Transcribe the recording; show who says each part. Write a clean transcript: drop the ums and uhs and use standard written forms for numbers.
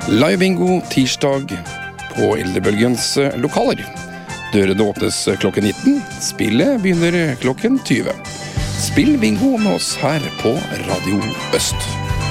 Speaker 1: Live-bingo tirsdag på Eldrebølgens lokaler. Dørene åpnes klokken 19, spillet begynner klokken 20. Spill bingo med oss her på Radio Øst.